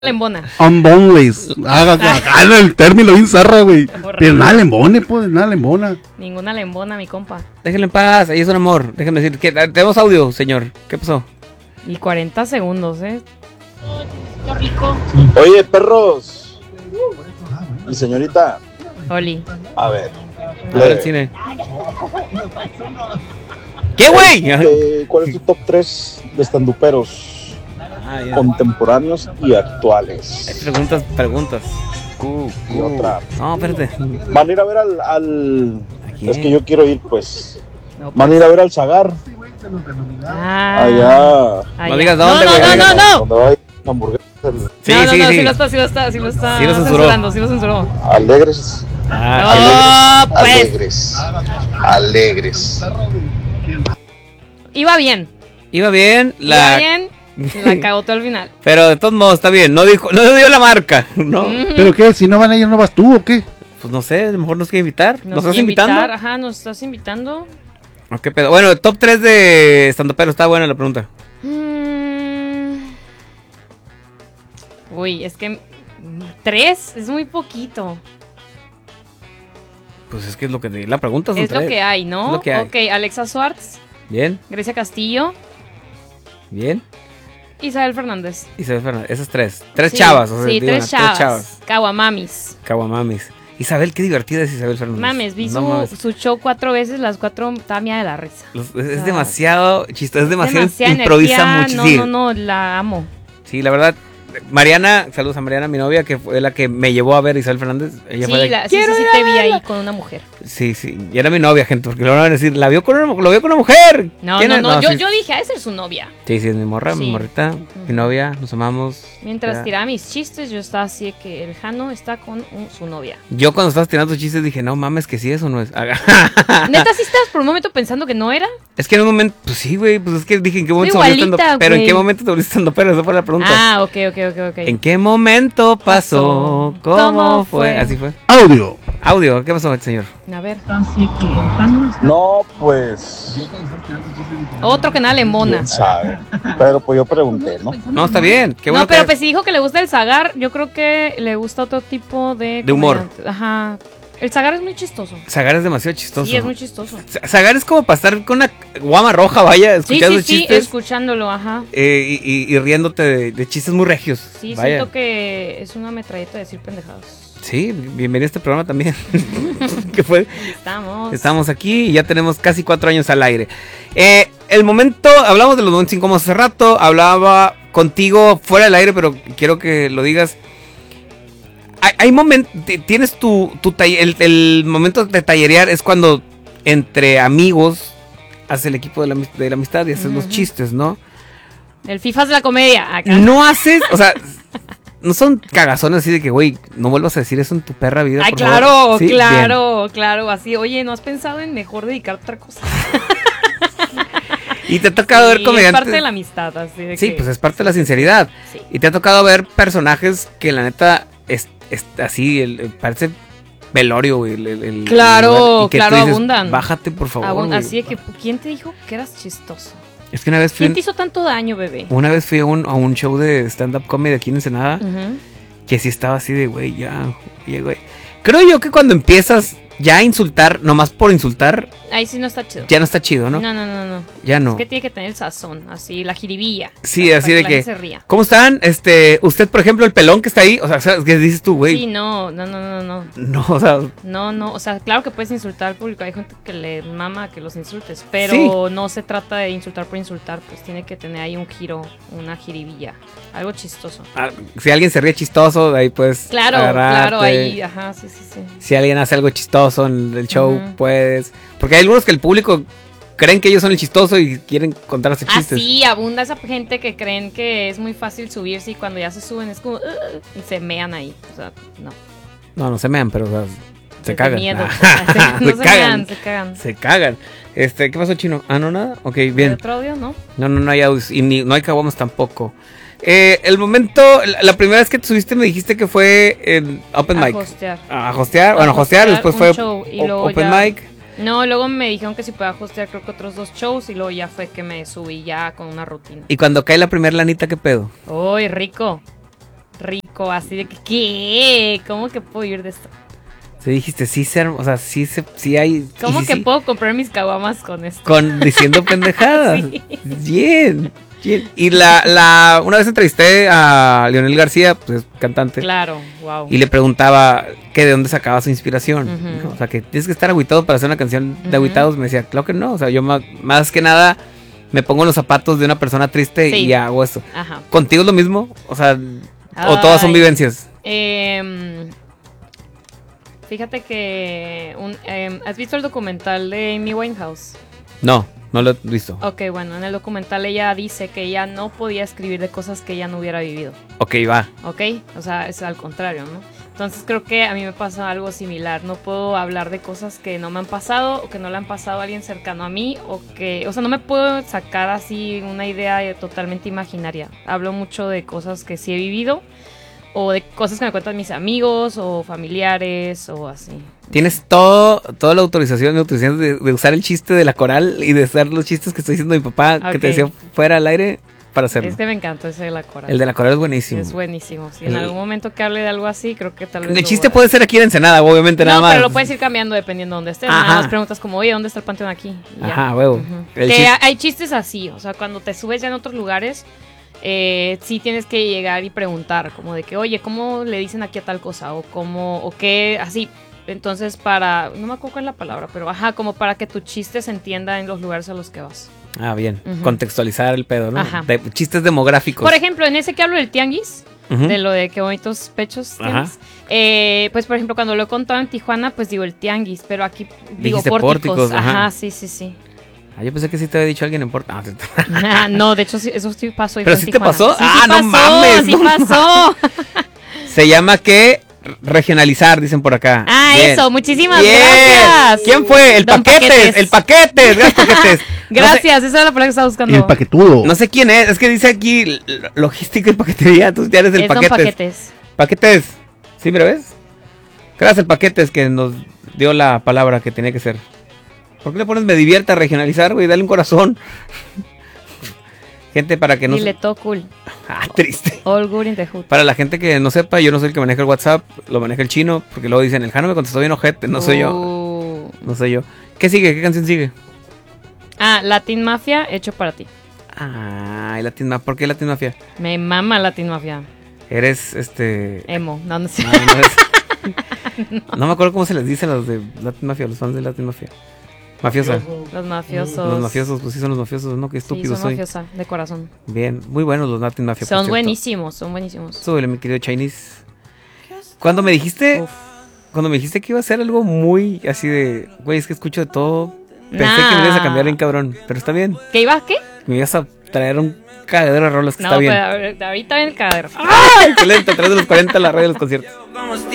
embona. Unboneless. Haga el término bien zarra, güey. Pero nada le embone, pues, nada le embona. Ninguna le embona, mi compa. Déjenlo en paz, ahí es un amor. Déjenme decir, que tenemos audio, señor. ¿Qué pasó? Y 40 segundos, Qué rico. Oye, perros. Y señorita. Oli. A ver. A ver el cine. ¿Qué, güey? ¿Cuál es tu top 3 de estanduperos contemporáneos y actuales? Preguntas. Y otra. No, espérate. Van a ir a ver al... Es que yo quiero ir, pues. No, Van a ir a ver al Zagar. Allá. No digas dónde, güey. No. Donde va a ir hamburguesas. Sí, sí lo está Sí lo censurando, sí lo censuró. Alegres. Pues. Alegres. Iba bien. Iba bien. La cagó todo al final. Pero de todos modos, está bien. No dio la marca, ¿no? ¿Pero qué? Si no van ellos, ¿no vas tú o qué? Pues no sé, a lo mejor nos quiere invitar. ¿Nos estás quiere invitando? Ajá, nos estás invitando. ¿Qué pedo? Bueno, top 3 de estandoperos. Está buena la pregunta. Uy, es que 3 es muy poquito. Pues es que es lo que la pregunta es lo que hay, ¿no? Es lo que hay. Ok, Alexa Schwartz. Bien. Grecia Castillo. Bien. Isabel Fernández. Esas tres. Tres chavas. O sea, sí, tres chavas. Caguamamis. Isabel, qué divertida es Isabel Fernández. Mames, vi su show 4 veces, las 4 estaba mía de la risa. Es demasiado chistoso, es demasiado improvisa mucho. No, la amo. Sí, la verdad. Mariana, saludos a Mariana, mi novia, que fue la que me llevó a ver a Isabel Fernández. Ella sí, fue sí te vi ahí con una mujer. Sí, y era mi novia, gente, porque lo van a decir, lo vio con una mujer. No, yo dije, esa es su novia. Sí, es mi morra, mi morrita, mi novia, nos amamos. Mientras tiraba mis chistes, yo estaba así de que el Jano está con su novia. Yo cuando estabas tirando tus chistes dije, no mames, que sí, eso no es. ¿Neta sí estabas por un momento pensando que no era? Es que en un momento, pues sí, güey, pues es que dije, ¿en qué momento se volvió estando? Pero ¿en qué momento te volviste estando? Pero esa fue la pregunta. Ah, ok. ¿En qué momento pasó? ¿Cómo fue? Así fue. Audio, ¿qué pasó, señor? A ver. No, pues. Otro que nada le embona. ¿Quién sabe? Pero pues yo pregunté, ¿no? No, está bien. Qué bueno pero pues si dijo que le gusta el Zagar, yo creo que le gusta otro tipo de humor. Ajá. El Zagar es muy chistoso. Zagar es demasiado chistoso. Sí, es muy chistoso. Zagar es como para estar con una guama roja, vaya, escuchando chistes. Sí, escuchándolo, ajá. Y riéndote de chistes muy regios. Sí, vaya. Siento que es una metralleta de decir pendejadas. Sí, bienvenido a este programa también. ¿Qué fue? Estamos aquí y ya tenemos casi 4 años al aire. El momento, hablamos de los momentos incómodos hace rato, hablaba contigo fuera del aire, pero quiero que lo digas. Hay momentos, tienes el momento de tallerear es cuando entre amigos haces el equipo de la amistad y haces los chistes, ¿no? El FIFAs de la comedia. Acá. No haces, o sea, no son cagazones así de que, güey, no vuelvas a decir eso en tu perra vida. Ay, por claro, favor. ¿Sí? claro, así, oye, ¿no has pensado en mejor dedicarte a otra cosa? Y te ha tocado ver comediantes. Es parte de la amistad, así de sí, pues es parte de la sinceridad. Sí. Y te ha tocado ver personajes que la neta es así, parece velorio, güey. Claro, que dices, abundan. Bájate, por favor. Así de que, ¿quién te dijo que eras chistoso? Es que una vez ¿Quién te hizo tanto daño, bebé? Una vez fui a un show de stand-up comedy aquí en Ensenada, que sí estaba así de, güey, güey. Creo yo que cuando empiezas ya a insultar, nomás por insultar, ahí sí no está chido. Ya no está chido, ¿no? No. Ya no. Es que tiene que tener el sazón, así, la jiribilla. Sí, así de que se ría. ¿Cómo están? Usted, por ejemplo, el pelón que está ahí, o sea, ¿qué dices tú, güey? Sí, no. No, o sea. No, o sea, claro que puedes insultar al público, hay gente que le mama que los insultes, pero no se trata de insultar por insultar, pues tiene que tener ahí un giro, una jiribilla, algo chistoso. Si alguien se ríe chistoso, ahí puedes Claro, ahí, ajá, sí. Si alguien hace algo chistoso en el show, puedes. Porque hay algunos que el público creen que ellos son el chistoso y quieren contarse chistes. Sí, abunda esa gente que creen que es muy fácil subirse y cuando ya se suben es como y se mean ahí, o sea, no. No se mean, pero o sea, se cagan. Miedo. Se cagan. ¿Qué pasó, Chino? No, nada. Ok, bien. ¿Otro audio? No. No hay audios y no hay caguamas tampoco. El momento, la primera vez que te subiste me dijiste que fue en Open Mic. A hostear. Bueno, hostear, después fue Open Mic. No, luego me dijeron que si podía hostear creo que otros 2 shows y luego ya fue que me subí ya con una rutina. Y cuando cae la primera lanita, ¿qué pedo? Uy, rico. loco, así de que, ¿qué? ¿Cómo que puedo vivir de esto? Sí, dijiste, o sea, sí hay... ¿Cómo que puedo comprar mis caguamas con esto? Diciendo pendejadas. Sí. Bien. Y una vez entrevisté a Leonel García, pues cantante. Claro, wow. Y le preguntaba que de dónde sacaba su inspiración. ¿No? O sea, que tienes que estar agüitado para hacer una canción de agüitados. Me decía, claro que no. O sea, yo más que nada me pongo en los zapatos de una persona triste y hago eso. Ajá. ¿Contigo es lo mismo? O sea, ¿o todas son vivencias? Fíjate que ¿has visto el documental de Amy Winehouse? No lo he visto. Ok, bueno, en el documental ella dice que ella no podía escribir de cosas que ella no hubiera vivido. Ok, va. Ok, o sea, es al contrario, ¿no? Entonces creo que a mí me pasa algo similar. No puedo hablar de cosas que no me han pasado o que no le han pasado a alguien cercano a mí o sea, no me puedo sacar así una idea totalmente imaginaria. Hablo mucho de cosas que sí he vivido o de cosas que me cuentan mis amigos o familiares o así. Tienes toda la autorización de usar el chiste de la coral y de usar los chistes que estoy diciendo mi papá, que te decía fuera al aire, para hacerlo. Es que me encantó ese de la coral. El de la coral es buenísimo. Es buenísimo. Si en algún momento que hable de algo así, creo que tal vez... El chiste puede ser aquí en Ensenada, obviamente, nada más. No, pero lo puedes ir cambiando dependiendo de dónde estés. Nada más preguntas como, oye, ¿dónde está el panteón aquí? Ajá, huevo. Que hay chistes así, o sea, cuando te subes ya en otros lugares... sí tienes que llegar y preguntar como de que, oye, ¿cómo le dicen aquí a tal cosa? O qué, así. Entonces no me acuerdo cuál es la palabra, pero como para que tu chiste se entienda en los lugares a los que vas. Ah, bien. Contextualizar el pedo, ¿no? De chistes demográficos. Por ejemplo, en ese que hablo del tianguis, de lo de qué bonitos pechos tienes. Pues, por ejemplo, cuando lo he contado en Tijuana, pues digo el tianguis, pero aquí digo pórticos. Ajá, sí. Yo pensé que sí te había dicho alguien en no, de hecho, eso sí pasó. ¿Pero sí te pasó? Sí, no mames. Sí pasó. Se llama ¿qué? Regionalizar, dicen por acá. Bien. Eso, muchísimas gracias. ¿Quién fue? El Paquetes. Gracias, Paquetes. Gracias, esa era la palabra que estaba buscando. El paquetudo. No sé quién es que dice aquí logística y paquetería, tú ya eres el Paquetes. Paquetes. ¿Sí me lo ves? Gracias, el Paquetes que nos dio la palabra que tenía que ser. ¿Por qué le pones me divierta a regionalizar, güey? Dale un corazón. Gente, para que no... Dile todo cool. Triste. All good in the hood. Para la gente que no sepa, yo no soy el que maneja el WhatsApp, lo maneja el chino, porque luego dicen, el Jano me contestó bien ojete, no soy yo. No soy yo. ¿Qué sigue? ¿Qué canción sigue? Latin Mafia, hecho para ti. Latin Mafia. ¿Por qué Latin Mafia? Me mama Latin Mafia. Eres, emo, no sé. No me acuerdo cómo se les dice a los de Latin Mafia, los fans de Latin Mafia. Mafiosa. Los mafiosos. Los mafiosos, pues sí son los mafiosos, ¿no? Qué estúpido soy. Mafiosa, de corazón. Bien, muy buenos los Latin Mafia. Son buenísimos. Súbele, mi querido Chinese. Cuando me dijiste que iba a ser algo muy así de, güey, es que escucho de todo, pensé que me ibas a cambiar bien cabrón, pero está bien. ¿Qué ibas? ¿Qué? Me ibas a traer un cagadero de rolas que está bien. No, pero ahorita viene el cagadero. Excelente, a través de los 40 la radio de los conciertos.